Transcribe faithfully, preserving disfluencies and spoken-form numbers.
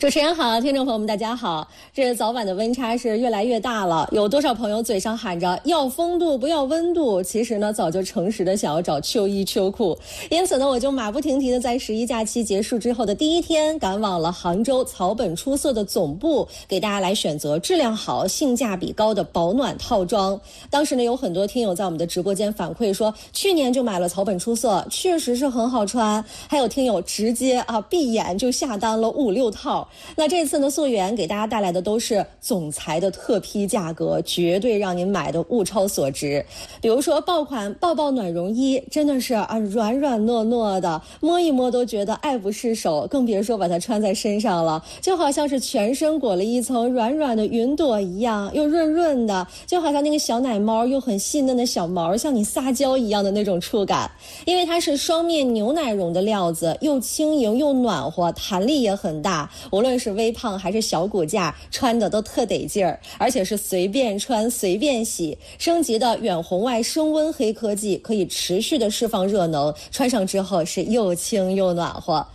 主持人好，听众朋友们大家好。这早晚的温差是越来越大了，有多少朋友嘴上喊着要风度不要温度，其实呢早就诚实的想要找秋衣秋裤。因此呢，我就马不停蹄的在十一假期结束之后的第一天，赶往了杭州草本出色的总部，给大家来选择质量好、性价比高的保暖套装。当时呢，有很多听友在我们的直播间反馈说，去年就买了草本出色，确实是很好穿。还有听友直接啊闭眼就下单了五六套。那这次呢，溯源给大家带来的都是总裁的特批价格，绝对让您买的物超所值。比如说爆款抱抱暖绒衣，真的是啊软软糯糯的，摸一摸都觉得爱不释手，更别说把它穿在身上了，就好像是全身裹了一层软软的云朵一样，又润润的，就好像那个小奶猫又很细嫩的小毛向你撒娇一样的那种触感。因为它是双面牛奶绒的料子，又轻盈又暖和，弹力也很大，无论是微胖还是小骨架，穿的都特得劲儿，而且是随便穿随便洗。升级的远红外升温黑科技可以持续的释放热能，穿上之后是又轻又暖和。